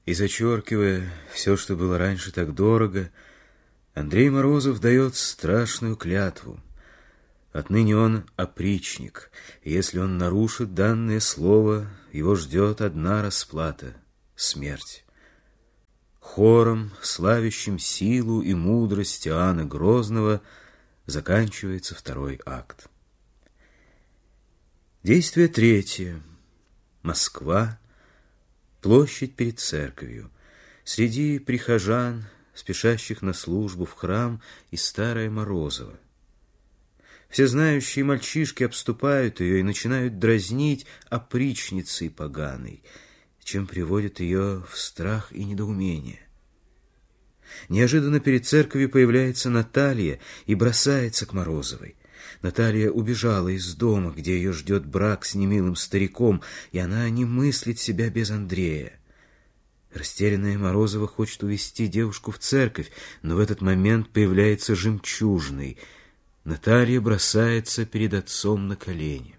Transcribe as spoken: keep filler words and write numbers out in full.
И зачеркивая все, что было раньше так дорого, Андрей Морозов дает страшную клятву. Отныне он опричник, и если он нарушит данное слово, его ждет одна расплата — смерть. Хором, славящим силу и мудрость Иоанна Грозного, заканчивается второй акт. Действие третье. Москва. Площадь перед церковью. Среди прихожан, спешащих на службу в храм, и старая Морозова. Все знающие мальчишки обступают ее и начинают дразнить опричницей поганой, чем приводят ее в страх и недоумение. Неожиданно перед церковью появляется Наталья и бросается к Морозовой. Наталья убежала из дома, где ее ждет брак с немилым стариком, и она не мыслит себя без Андрея. Растерянная Морозова хочет увести девушку в церковь, но в этот момент появляется Жемчужный. Наталья бросается перед отцом на колени.